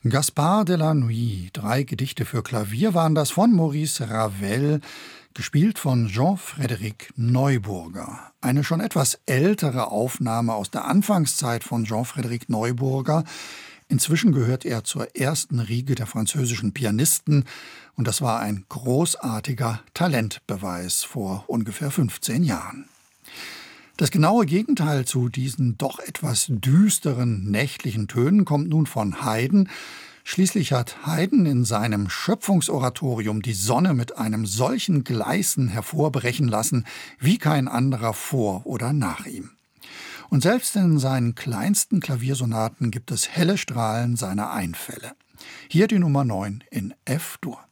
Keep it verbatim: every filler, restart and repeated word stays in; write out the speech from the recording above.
Gaspard de la Nuit, drei Gedichte für Klavier waren das von Maurice Ravel, gespielt von Jean-Frédéric Neuburger. Eine schon etwas ältere Aufnahme aus der Anfangszeit von Jean-Frédéric Neuburger. Inzwischen gehört er zur ersten Riege der französischen Pianisten und das war ein großartiger Talentbeweis vor ungefähr fünfzehn Jahren. Das genaue Gegenteil zu diesen doch etwas düsteren nächtlichen Tönen kommt nun von Haydn. Schließlich hat Haydn in seinem Schöpfungsoratorium die Sonne mit einem solchen Gleißen hervorbrechen lassen, wie kein anderer vor oder nach ihm. Und selbst in seinen kleinsten Klaviersonaten gibt es helle Strahlen seiner Einfälle. Hier die Nummer neun in F-Dur.